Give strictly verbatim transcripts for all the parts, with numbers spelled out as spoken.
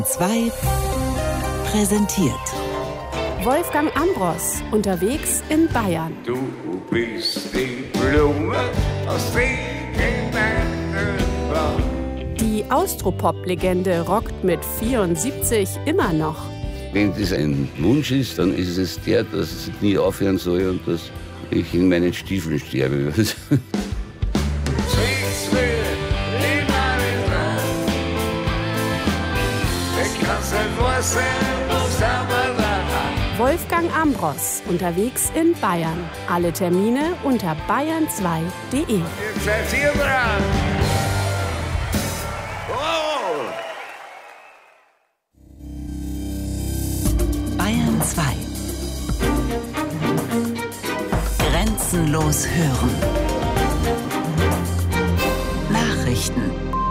zwei präsentiert Wolfgang Ambros unterwegs in Bayern. Du bist die Blume aus Regenwald. Die Austropop-Legende rockt mit vierundsiebzig immer noch. Wenn das ein Wunsch ist, dann ist es der, dass es nie aufhören soll und dass ich in meinen Stiefeln sterbe. Wolfgang Ambros unterwegs in Bayern. Alle Termine unter bayern zwei punkt de. Jetzt seid ihr dran. Oh. Bayern zwei. Grenzenlos hören. Nachrichten.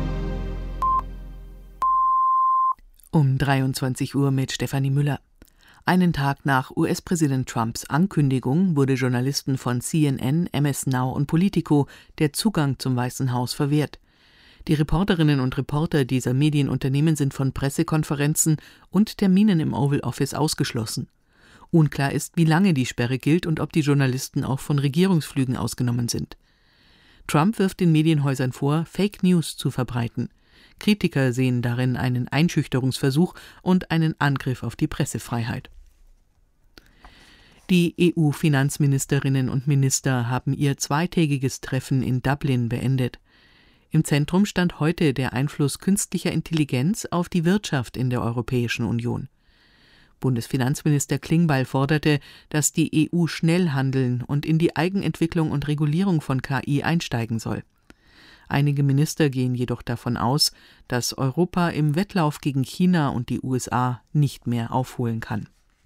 Um dreiundzwanzig Uhr mit Stefanie Müller. Einen Tag nach U S-Präsident Trumps Ankündigung wurde Journalisten von C N N, M S Now und Politico der Zugang zum Weißen Haus verwehrt. Die Reporterinnen und Reporter dieser Medienunternehmen sind von Pressekonferenzen und Terminen im Oval Office ausgeschlossen. Unklar ist, wie lange die Sperre gilt und ob die Journalisten auch von Regierungsflügen ausgenommen sind. Trump wirft den Medienhäusern vor, Fake News zu verbreiten. Kritiker sehen darin einen Einschüchterungsversuch und einen Angriff auf die Pressefreiheit. Die E U-Finanzministerinnen und Minister haben ihr zweitägiges Treffen in Dublin beendet. Im Zentrum stand heute der Einfluss künstlicher Intelligenz auf die Wirtschaft in der Europäischen Union. Bundesfinanzminister Klingbeil forderte, dass die E U schnell handeln und in die Eigenentwicklung und Regulierung von K I einsteigen soll. Einige Minister gehen jedoch davon aus, dass Europa im Wettlauf gegen China und die U S A nicht mehr aufholen kann.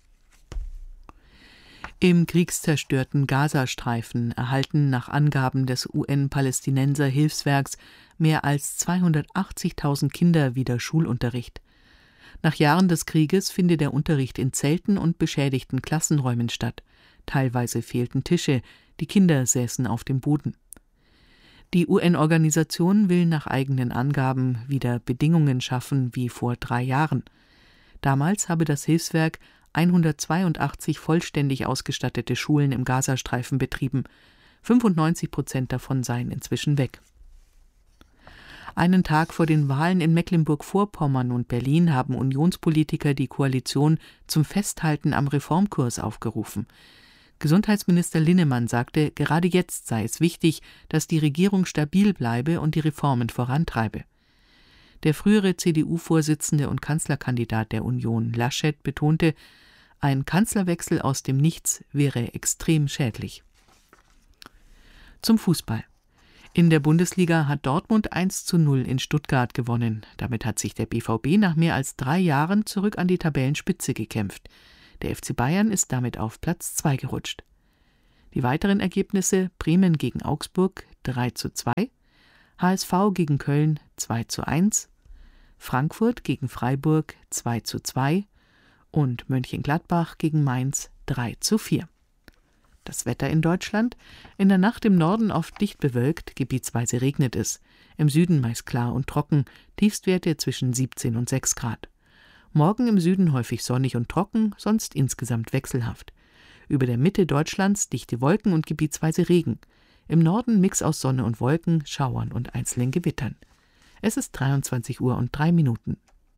Im kriegszerstörten Gazastreifen erhalten nach Angaben des U N-Palästinenser-Hilfswerks mehr als zweihundertachtzigtausend Kinder wieder Schulunterricht. Nach Jahren des Krieges findet der Unterricht in Zelten und beschädigten Klassenräumen statt. Teilweise fehlten Tische, die Kinder säßen auf dem Boden. Die U N-Organisation will nach eigenen Angaben wieder Bedingungen schaffen wie vor drei Jahren. Damals habe das Hilfswerk hundertzweiundachtzig vollständig ausgestattete Schulen im Gazastreifen betrieben. fünfundneunzig Prozent davon seien inzwischen weg. Einen Tag vor den Wahlen in Mecklenburg-Vorpommern und Berlin haben Unionspolitiker die Koalition zum Festhalten am Reformkurs aufgerufen. Gesundheitsminister Linnemann sagte, gerade jetzt sei es wichtig, dass die Regierung stabil bleibe und die Reformen vorantreibe. Der frühere C D U-Vorsitzende und Kanzlerkandidat der Union, Laschet, betonte, ein Kanzlerwechsel aus dem Nichts wäre extrem schädlich. Zum Fußball. In der Bundesliga hat Dortmund eins zu null in Stuttgart gewonnen. Damit hat sich der B V B nach mehr als drei Jahren zurück an die Tabellenspitze gekämpft. Der F C Bayern ist damit auf Platz zwei gerutscht. Die weiteren Ergebnisse: Bremen gegen Augsburg drei zu zwei, H S V gegen Köln zwei zu eins, Frankfurt gegen Freiburg zwei zu zwei und Mönchengladbach gegen Mainz drei zu vier. Das Wetter in Deutschland: In der Nacht im Norden oft dicht bewölkt, gebietsweise regnet es. Im Süden meist klar und trocken, Tiefstwerte zwischen siebzehn und sechs Grad. Morgen im Süden häufig sonnig und trocken, sonst insgesamt wechselhaft. Über der Mitte Deutschlands dichte Wolken und gebietsweise Regen. Im Norden Mix aus Sonne und Wolken, Schauern und einzelnen Gewittern. Es ist dreiundzwanzig Uhr und drei Minuten.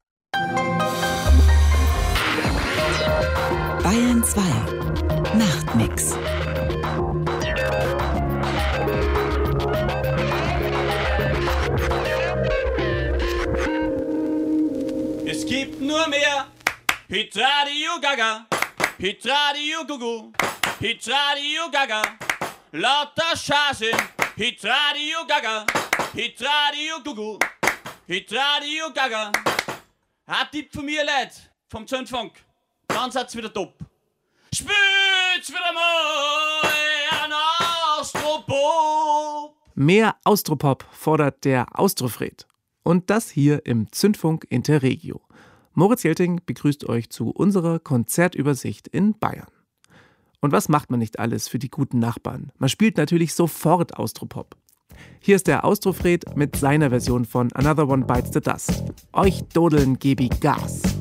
Bayern zwei. Nachtmix. Es gibt nur mehr Hitradio Gaga, Hitradio Gugu, Hitradio Gaga, lauter Schase, Hitradio Gaga, Hitradio Gugu, Hitradio Gaga. Ein Tipp von mir, Leute, vom Zündfunk, dann seid's wieder top. Spürt's wieder mal ein Austropop. Mehr Austropop fordert der Austrofred. Und das hier im Zündfunk Interregio. Moritz Jelting begrüßt euch zu unserer Konzertübersicht in Bayern. Und was macht man nicht alles für die guten Nachbarn? Man spielt natürlich sofort Austropop. Hier ist der Austrofred mit seiner Version von Another One Bites the Dust. Euch Dodeln gebe ich Gas.